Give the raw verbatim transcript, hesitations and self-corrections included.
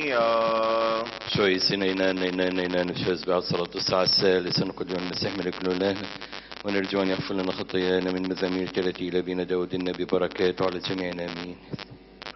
الروحية. شوي سنينا نينا نينا نفشز بعد صلاة الساعة الثالثة نقول يوم المسيح ملك الإله ونرجو أن يغفر لنا خطايانا من مزامير ترتيل بنا داود النبي بركاته على جميعنا آمين.